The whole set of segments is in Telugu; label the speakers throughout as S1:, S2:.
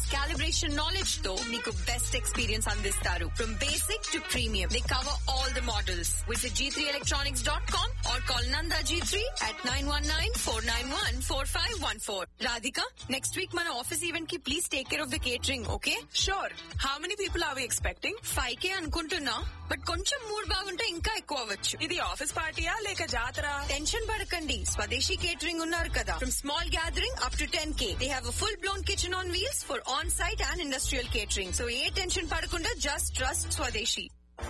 S1: calibration knowledge తో మీకు బెస్ట్ ఎక్స్పీరియన్స్ అందిస్తారు. From basic to premium, they cover all the models. Visit g3electronics.com or call Nanda G3 at 919-491-4514. Radhika, next week మన ఆఫీస్ ఈవెంట్ కి please take care of the catering, okay?
S2: Sure. How many people are we expecting?
S1: 5K అనుకుంటున్నా, బట్ కొంచెం మూడ్ బాగుంటే ఇంకా ఎక్కువ అవ్వచ్చు.
S2: ఇది ఆఫీస్ పార్టీయా లేక జాతర?
S1: టెన్షన్ పడకండి, స్వదేశీ కేటరింగ్ ఉన్నారు కదా. From small gathering up to 10K, they have a full-blown kitchen on wheels for on-site and industrial catering. So A tension పడకుండా just trust స్వదేశీ.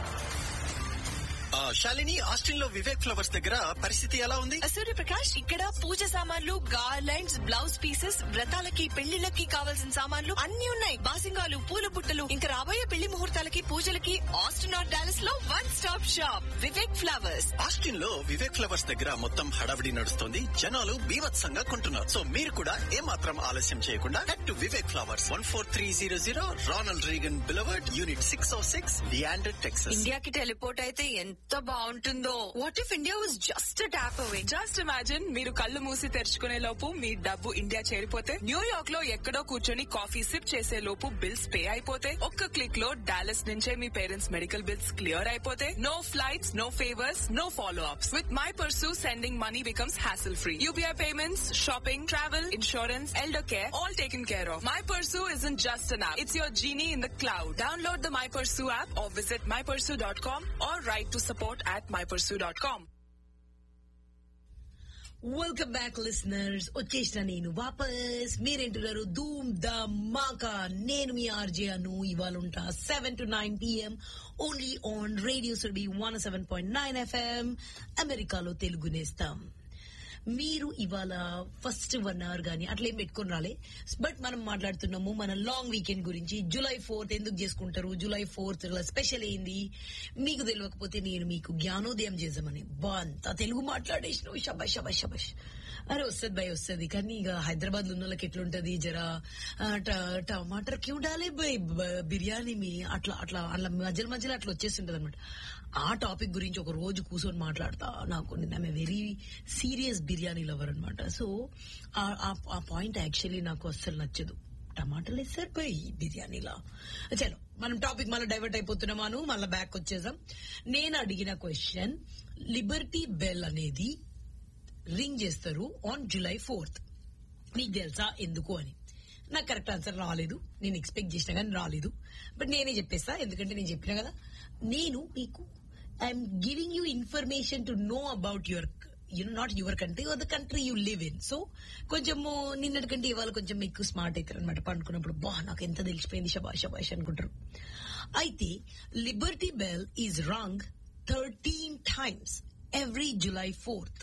S3: శాలిని, ఆస్టిన్ లో వివేక్ ఫ్లవర్స్ దగ్గర పరిస్థితి ఎలా ఉంది?
S2: సూర్యప్రకాష్, ఇక్కడ పూజ సామాన్లు, గార్లెండ్స్, బ్లౌజ్ పీసెస్, వ్రతాలకి పెళ్లిళ్ళకి కావాల్సిన సామాన్లు అన్ని ఉన్నాయి. బాసింగాలు, పూల బుట్టలు, ఇంకా రాబోయే పెళ్లి ముహూర్తాలకి, పూజలకి ఆస్టిన్ ఆర్ డాలస్ లో one stop shop Vivek flowers.
S3: Austin లో వివేక్ ఫ్లవర్స్ దగ్గర మొత్తం హడావిడి నడుస్తుంది. జనాలు బీభత్సంగా కొంటున్నారు. సో మీరు కూడా ఏమాత్రం ఆలస్యం చేయకుండా head to Vivek flowers, 14300 Ronald Reagan beloved, unit 606, Leander, Texas.
S1: ఇండియాకి టెలిపోర్ట్ అయితే ఎంత బాగుంటుందో. What if India was just a tap away?
S2: Just imagine, మీరు కళ్ళు మూసి తెరుచుకునే లోపు మీ డబ్బు ఇండియా చేరిపోతే, న్యూయార్క్ లో ఎక్కడో కూర్చొని కాఫీ సిప్ చేసే లోపు బిల్స్ పే అయిపోతే, ఒక్క క్లిక్ లో డాలస్ నుంచే మీ పేరెంట్స్ మెడికల్ బిల్స్ క్లియర్ అయిపోతే, no flights, no favours, no follow ups. With my pursue, sending money becomes hassle free. UPI payments, shopping, travel, insurance, elder care, all taken care of. My Pursue isn't just an app. It's your genie in the cloud. Download the My Pursue app or visit mypursue.com or write to support@mypursue.com.
S4: Welcome back listeners. వచ్చేసిన నేను వాపస్. మీరేంటున్నారు ధూమ్ ధమాకా. నేను మీ ఆర్జే అను. ఇవాళ ఉంటా 7 to 9 PM only on radio Surabhi 107.9 FM, అమెరికాలో తెలుగు నేస్తాం. మీరు ఇవాళ ఫస్ట్ 1 hour గానీ అట్లా ఏం పెట్టుకుని రాలే. బట్ మనం మాట్లాడుతున్నాము మన లాంగ్ వీకెండ్ గురించి. July 4th ఎందుకు చేసుకుంటారు, July 4th స్పెషల్ ఏంది మీకు తెలియకపోతే నేను మీకు జ్ఞానోదయం చేద్దామని. అంతా తెలుగు మాట్లాడేసిన షబాష్ షబాష్ షబాష్. అరే వస్తుంది భయ్ వస్తుంది, కానీ ఇక హైదరాబాద్ లో ఉన్న వాళ్ళకి ఎట్లుంటది, జరా టమాటర్ క్యూ డాలే బిర్యానీ మీ అట్లా అట్లా అట్లా మధ్యలో మధ్యలో అట్లా వచ్చేస్తుంటది అనమాట. ఆ టాపిక్ గురించి ఒక రోజు కూర్చొని మాట్లాడతా. నాకు ఆమె వెరీ సీరియస్ బిర్యానీ లవర్ అనమాట. సో ఆ పాయింట్ యాక్చువల్లీ నాకు అస్సలు నచ్చదు. టమాటాలు వేస్తారు పోయి బిర్యానీలా. చలో మనం టాపిక్ మళ్ళీ డైవర్ట్ అయిపోతున్నామాను, మళ్ళీ బ్యాక్ వచ్చేసాం. నేను అడిగిన క్వశ్చన్, లిబర్టీ బెల్ అనేది రింగ్ చేస్తారు ఆన్ July 4th. మీకు తెలుసా ఎందుకు అని? నాకు కరెక్ట్ ఆన్సర్ రాలేదు. నేను ఎక్స్పెక్ట్ చేసినా కానీ రాలేదు. బట్ నేనే చెప్పేస్తా, ఎందుకంటే నేను చెప్పినా కదా. నేను మీకు I'm giving you information to know about your not your country are the country you live in. So కొంచెము నిన్నటికంటే ఇవాళ కొంచెం ఎక్కువ స్మార్ట్ అవుతారు అనమాట. పండుకున్నప్పుడు నాకు ఎంత తెలిసిపోయింది శబాష్ శబాష్ అనుకుంటారు. అయితే Liberty bell is wrong 13 times every July 4th.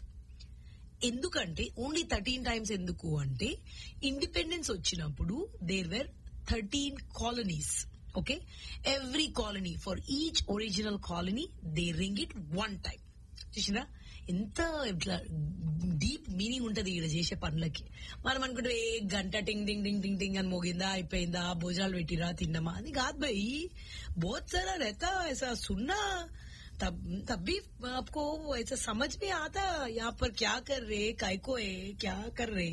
S4: ఎందుకంటే ఓన్లీ 13 times ఎందుకు అంటే, ఇండిపెండెన్స్ వచ్చినప్పుడు there wear 13 colonies. Okay, every colony, for each original colony they ring it 1 time. చూసినా ఎంత ఇట్లా డీప్ మీనింగ్ ఉంటది ఇక్కడ చేసే పనులకి. మనం అనుకుంటే ఏ గంట టింగ్ టింగ్ టింగ్ టింగ్ టింగ్ అని మోగిందా, అయిపోయిందా, భోజనాలు పెట్టిరా, తిన్నామా అని కాదు భయ్. బోత్ సారా रहता ऐसा सुनना, तब भी आपको ऐसा समझ में आता यहाँ पर क्या कर रहे, काय को है, क्या कर रहे.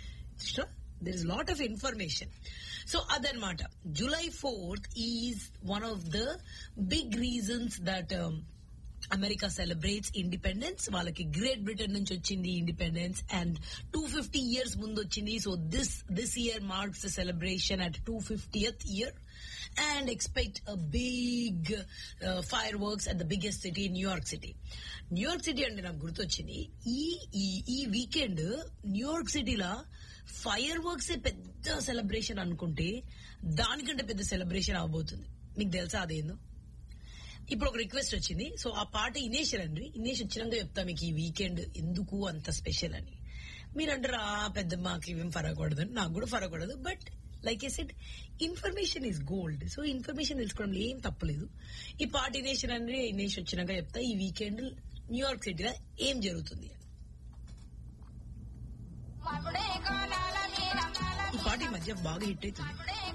S4: There is lot of information. So adanmata, July 4th is one of the big reasons that America celebrates independence. వాళ్ళకి గ్రేట్ బ్రిటన్ నుంచి వచ్చింది ఇండిపెండెన్స్, అండ్ 250 years ముందు వచ్చింది. So this year marks the celebration at 250th year. And expect a big fireworks at the biggest city, New York City. New York City అంటే నాకు గుర్తొచ్చింది, ఈ వీకెండ్ న్యూయార్క్ సిటీలో ఫైర్ వర్క్స్ పెద్ద సెలబ్రేషన్ అనుకుంటే దానికంటే పెద్ద సెలబ్రేషన్ అవబోతుంది. మీకు తెలుసా అదేందో? ఇప్పుడు ఒక రిక్వెస్ట్ వచ్చింది. సో ఆ పాట ఇనేష్ రండి, ఇనేష్ వచ్చినాక చెప్తా మీకు ఈ వీకెండ్ ఎందుకు అంత స్పెషల్ అని. మీరు అంటారు పెద్ద మాకు ఇవేం ఫరకూడదు అని. నాకు కూడా ఫరకూడదు, but like I said, information is gold. So information తెలుసుకోవడంలో ఏం తప్పలేదు. ఈ పాట ఇనేష్ రండి, ఇనేష్ వచ్చినాక చెప్తా ఈ వీకెండ్ న్యూయార్క్ సిటీలో ఏం జరుగుతుంది. ఈ పాట ఈ మధ్య బాగా హిట్ అవుతుంది.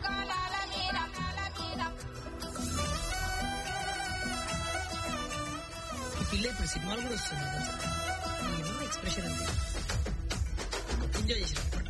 S4: ఈ పిల్ల ఇప్పుడు సినిమాలు కూడా వస్తుంది. ఎక్స్ప్రెషన్ అంతే ఎంజాయ్ చేసిన